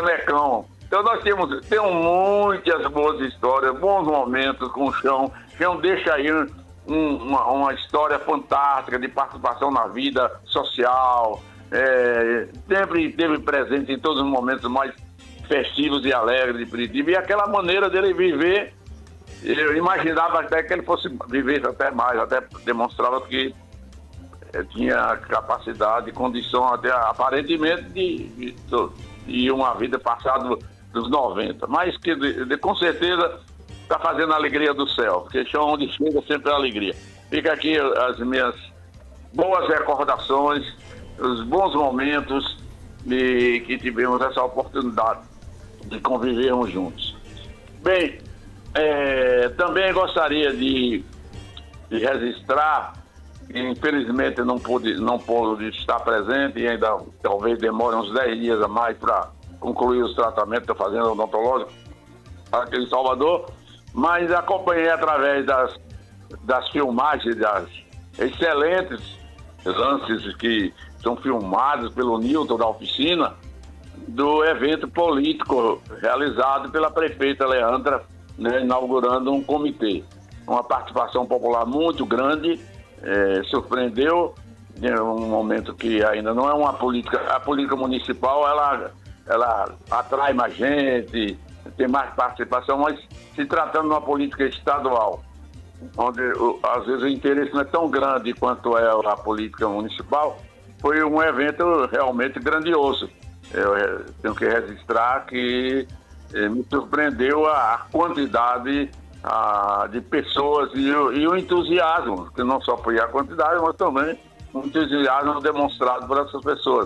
canecão. Então nós temos muitas boas histórias, bons momentos com o Chão. O Chão deixa aí uma história fantástica de participação na vida social. Sempre esteve presente em todos os momentos mais festivos e alegres de Piritiba. E aquela maneira dele viver, eu imaginava até que ele fosse viver até mais, até demonstrava que tinha capacidade, condição até aparentemente de uma vida passada dos 90, mas que com certeza está fazendo a alegria do céu, porque Chão onde chega sempre é alegria. Fica aqui as minhas boas recordações, os bons momentos que tivemos essa oportunidade de convivermos juntos. Bem, também gostaria de registrar, infelizmente não pude estar presente e ainda talvez demore uns 10 dias a mais para concluir os tratamentos que estou fazendo odontológico aqui em Salvador, mas acompanhei através das filmagens, das excelentes lances que são filmados pelo Nilton da oficina, do evento político realizado pela prefeita Leandra, né, inaugurando um comitê. Uma participação popular muito grande, surpreendeu, em um momento que ainda não é uma política, a política municipal ela atrai mais gente, tem mais participação, mas se tratando de uma política estadual, onde às vezes o interesse não é tão grande quanto é a política municipal, foi um evento realmente grandioso. Eu tenho que registrar que me surpreendeu a quantidade de pessoas e o entusiasmo, que não só foi a quantidade, mas também o entusiasmo demonstrado por essas pessoas.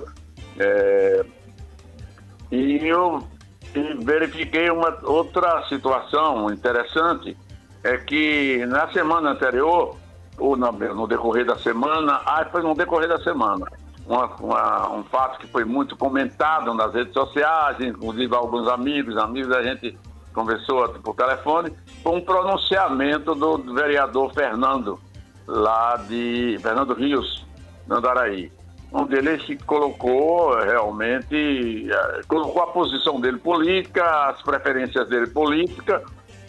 E eu verifiquei uma outra situação interessante, é que na semana anterior, ou no decorrer da semana, foi no decorrer da semana, um fato que foi muito comentado nas redes sociais, inclusive alguns amigos, a gente conversou por telefone, foi um pronunciamento do vereador Fernando Rios, no Andaraí, onde ele se colocou realmente, colocou a posição dele política, as preferências dele política,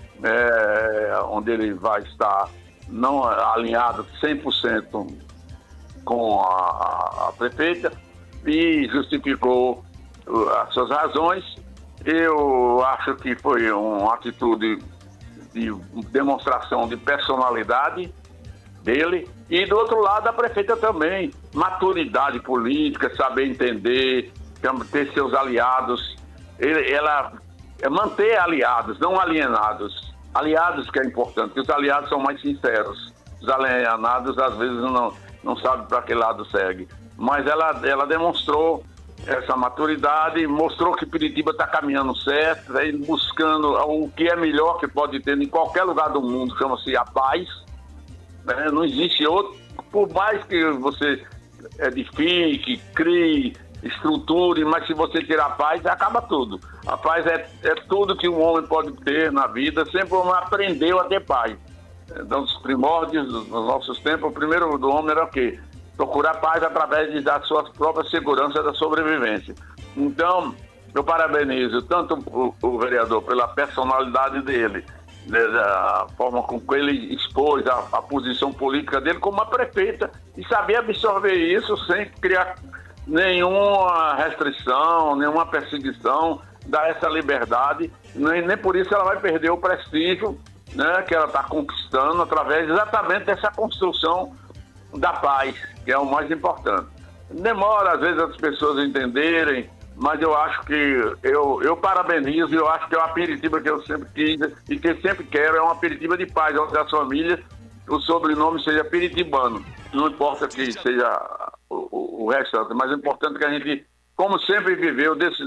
onde ele vai estar não alinhado 100% com a prefeita, e justificou as suas razões. Eu acho que foi uma atitude de demonstração de personalidade dele, e do outro lado a prefeita também, maturidade política, saber entender, ter seus aliados, ela manter aliados, não alienados. Aliados que é importante, porque os aliados são mais sinceros, os alienados às vezes não sabem para que lado segue, mas ela demonstrou essa maturidade, mostrou que Piritiba está caminhando certo, buscando o que é melhor que pode ter em qualquer lugar do mundo, chama-se a paz, né? Não existe outro, por mais que você edifique, crie, estruture, mas se você tirar a paz, acaba tudo. A paz é tudo que um homem pode ter na vida, sempre o homem aprendeu a ter paz. Então, os primórdios dos nossos tempos, o primeiro do homem era o quê? Procurar paz através da sua própria segurança da sobrevivência. Então, eu parabenizo tanto o vereador pela personalidade dele, da forma com que ele expôs a posição política dele, como a prefeita, e saber absorver isso sem criar nenhuma restrição, nenhuma perseguição, dar essa liberdade, nem por isso ela vai perder o prestígio, né, que ela está conquistando através exatamente dessa construção da paz, que é o mais importante. Demora às vezes as pessoas entenderem, mas eu acho que eu parabenizo, eu acho que é uma Piritiba que eu sempre quis e que eu sempre quero, é uma Piritiba de paz, onde as famílias, o sobrenome seja piritibano, não importa que seja o restante, mas é importante que a gente, como sempre viveu desde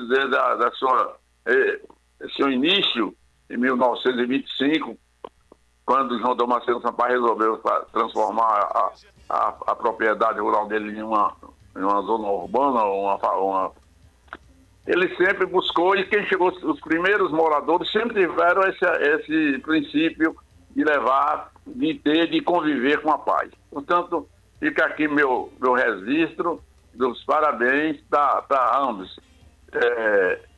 seu início, em 1925, quando João Damasceno Sampaio resolveu transformar a propriedade rural dele em uma zona urbana, ele sempre buscou, e quem chegou, os primeiros moradores sempre tiveram esse princípio de conviver com a paz. Portanto, fica aqui meu registro dos parabéns para ambos.